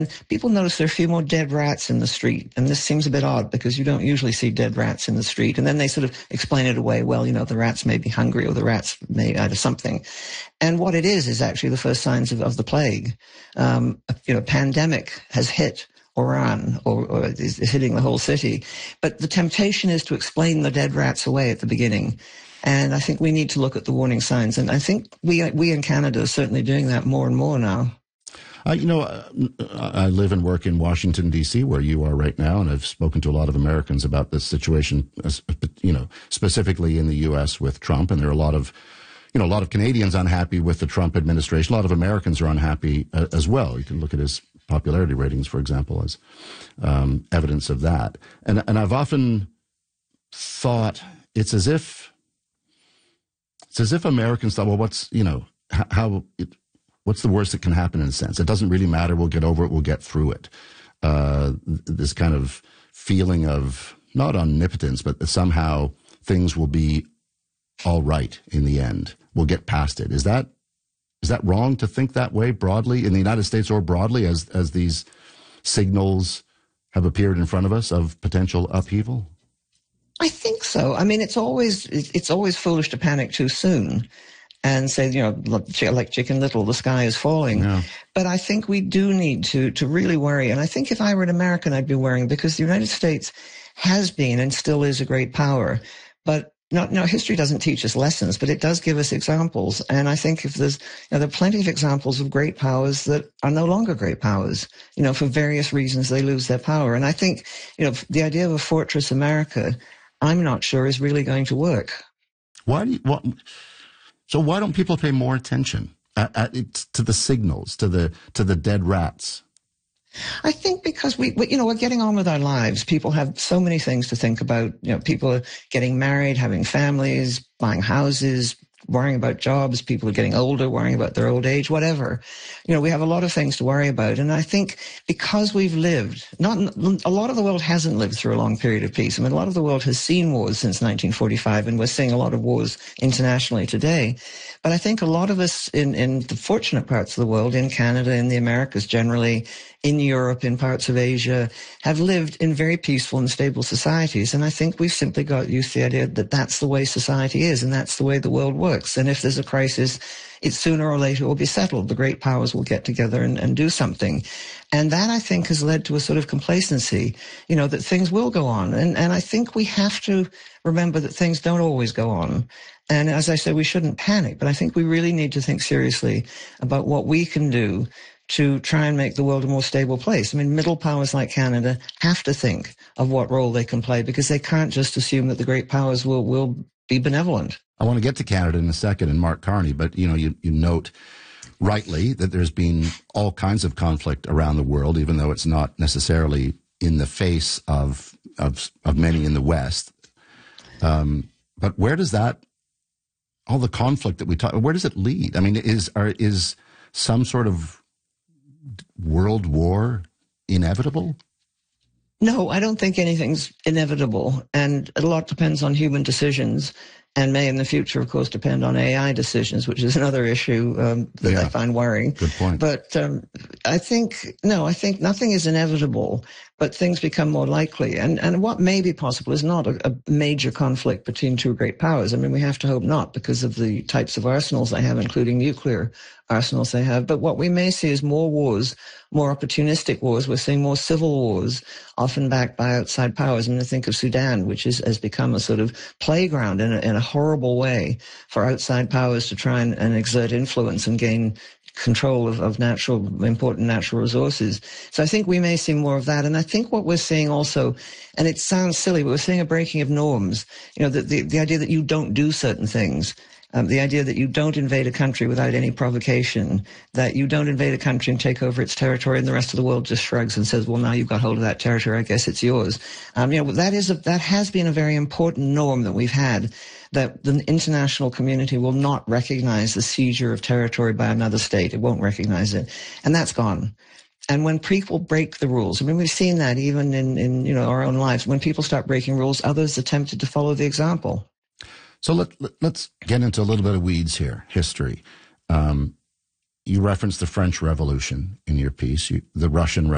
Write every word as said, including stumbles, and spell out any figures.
People notice there are a few more dead rats in the street. And this seems a bit odd because you don't usually see dead rats in the street. And then they sort of explain it away. Well, you know, the rats may be hungry or the rats may out of something. And what it is is actually the first signs of, of the plague. Um, you know, pandemic has hit Oran, or, or is hitting the whole city. But the temptation is to explain the dead rats away at the beginning. And I think we need to look at the warning signs. And I think we we in Canada are certainly doing that more and more now. Uh, you know, uh, I live and work in Washington, D C, where you are right now, and I've spoken to a lot of Americans about this situation, you know, specifically in the U S with Trump. And there are a lot of, you know, a lot of Canadians unhappy with the Trump administration. A lot of Americans are unhappy uh, as well. You can look at his popularity ratings, for example, as um, evidence of that. And, and I've often thought it's as if, it's as if Americans thought, well, what's, you know, how, how it, what's the worst that can happen in a sense? It doesn't really matter. We'll get over it. We'll get through it. Uh, this kind of feeling of not omnipotence, but that somehow things will be all right in the end. We'll get past it. Is that is that wrong to think that way broadly in the United States or broadly as as these signals have appeared in front of us of potential upheaval? I think so. I mean, it's always it's always foolish to panic too soon and say, you know, like Chicken Little, the sky is falling. Yeah. But I think we do need to to really worry. And I think if I were an American, I'd be worrying because the United States has been and still is a great power. But no, no, history doesn't teach us lessons, but it does give us examples. And I think if there's, you know, there are plenty of examples of great powers that are no longer great powers. You know, for various reasons, they lose their power. And I think, you know, the idea of a fortress America, I'm not sure is really going to work. Why do you, what, so why don't people pay more attention at, at, to the signals, to the to the dead rats? I think because we, we, you know, we're getting on with our lives. People have so many things to think about. You know, people are getting married, having families, buying houses, worrying about jobs. People are getting older, worrying about their old age, whatever. You know, we have a lot of things to worry about. And I think because we've lived, not a lot of the world hasn't lived through a long period of peace. I mean, a lot of the world has seen wars since nineteen forty-five, and we're seeing a lot of wars internationally today. But I think a lot of us in, in the fortunate parts of the world, in Canada, in the Americas generally, in Europe, in parts of Asia, have lived in very peaceful and stable societies. And I think we've simply got used to the idea that that's the way society is and that's the way the world works. And if there's a crisis, it sooner or later will be settled. The great powers will get together and, and do something. And that, I think, has led to a sort of complacency, you know, that things will go on. And, and I think we have to remember that things don't always go on. And as I said, we shouldn't panic, but I think we really need to think seriously about what we can do to try and make the world a more stable place. I mean, middle powers like Canada have to think of what role they can play because they can't just assume that the great powers will, will be benevolent. I want to get to Canada in a second and Mark Carney, but, you know, you, you note rightly that there's been all kinds of conflict around the world, even though it's not necessarily in the face of, of, of many in the West. Um, but where does that, all the conflict that we talk, where does it lead? I mean, is, are, is some sort of world war inevitable? No, I don't think anything's inevitable. And a lot depends on human decisions and may in the future, of course, depend on A I decisions, which is another issue um, that yeah. I find worrying. Good point. But um, I think, no, I think nothing is inevitable, but things become more likely. And and what may be possible is not a, a major conflict between two great powers. I mean, we have to hope not because of the types of arsenals they have, including nuclear arsenals they have. But what we may see is more wars, more opportunistic wars. We're seeing more civil wars, often backed by outside powers. I mean, I think of Sudan, which is, has become a sort of playground in a, in a horrible way for outside powers to try and, and exert influence and gain control of, of natural, important natural resources. So I think we may see more of that. And I think what we're seeing also, and it sounds silly, but we're seeing a breaking of norms. You know, the, the, the idea that you don't do certain things. Um, the idea that you don't invade a country without any provocation, that you don't invade a country and take over its territory and the rest of the world just shrugs and says, well, now you've got hold of that territory, I guess it's yours. Um, you know, that is a, that has been a very important norm that we've had, that the international community will not recognize the seizure of territory by another state. It won't recognize it. And that's gone. And when people break the rules, I mean, we've seen that even in, in you know, our own lives. When people start breaking rules, others are tempted to follow the example. So let, let, let's get into a little bit of weeds here, history. Um, you referenced the French Revolution in your piece, you, the Russian Revolution.